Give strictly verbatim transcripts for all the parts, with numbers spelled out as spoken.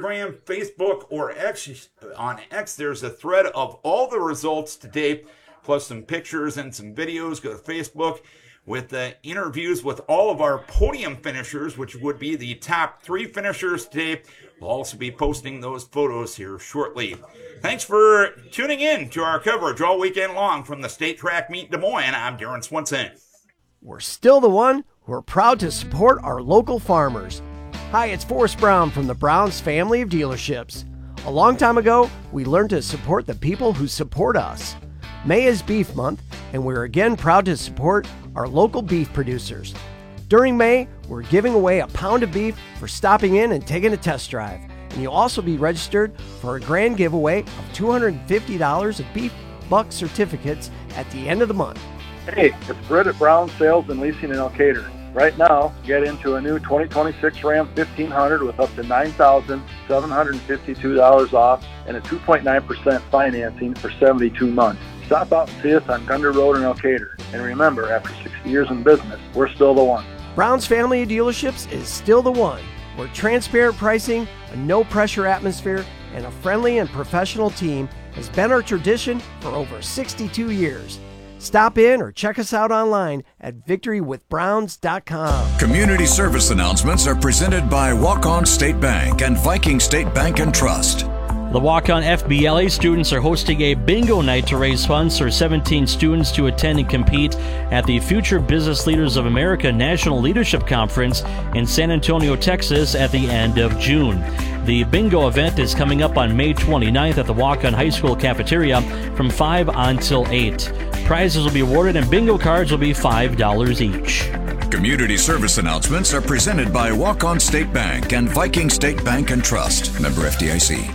Instagram, Facebook, or X. On X, there's a thread of all the results to date, plus some pictures and some videos. Go to Facebook with uh, interviews with all of our podium finishers, which would be the top three finishers today. We'll also be posting those photos here shortly. Thanks for tuning in to our coverage all weekend long from the State Track Meet Des Moines. I'm Darren Swenson. We're still the one who are proud to support our local farmers. Hi, it's Forrest Brown from the Browns family of dealerships. A long time ago, we learned to support the people who support us. May is Beef Month, and we're again proud to support our local beef producers. During May, we're giving away a pound of beef for stopping in and taking a test drive. And you'll also be registered for a grand giveaway of two hundred fifty dollars of Beef Buck certificates at the end of the month. Hey, it's Britt at Brown Sales and Leasing in Elkader. Right now, get into a new twenty twenty-six Ram fifteen hundred with up to nine thousand seven hundred fifty-two dollars off and a two point nine percent financing for seventy-two months. Stop out and see us on Gunder Road in Elkader. And remember, after sixty years in business, we're still the one. Brown's family of dealerships is still the one, where transparent pricing, a no-pressure atmosphere, and a friendly and professional team has been our tradition for over sixty-two years. Stop in or check us out online at victory with browns dot com. Community service announcements are presented by Walk-On State Bank and Viking State Bank and Trust. The Walk-On F B L A students are hosting a bingo night to raise funds for seventeen students to attend and compete at the Future Business Leaders of America National Leadership Conference in San Antonio, Texas at the end of June. The bingo event is coming up on May twenty-ninth at the Walk-On High School cafeteria from five until eight. Prizes will be awarded and bingo cards will be five dollars each. Community service announcements are presented by Walk-On State Bank and Viking State Bank and Trust. Member F D I C.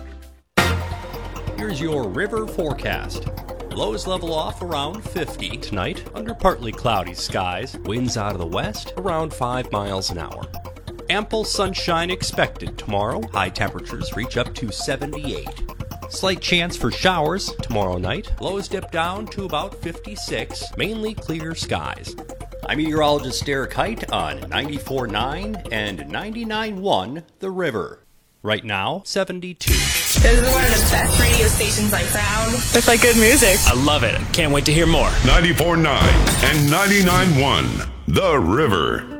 Here's your river forecast. Lows level off around fifty tonight under partly cloudy skies. Winds out of the west around five miles an hour. Ample sunshine expected tomorrow. High temperatures reach up to seventy-eight. Slight chance for showers tomorrow night. Lows dip down to about fifty-six. Mainly clear skies. I'm meteorologist Derek Height on ninety-four point nine and ninety-nine point one The River. Right now, seventy-two. This is one of the best radio stations I found. It's like good music. I love it. Can't wait to hear more. ninety-four point nine and ninety-nine point one The River.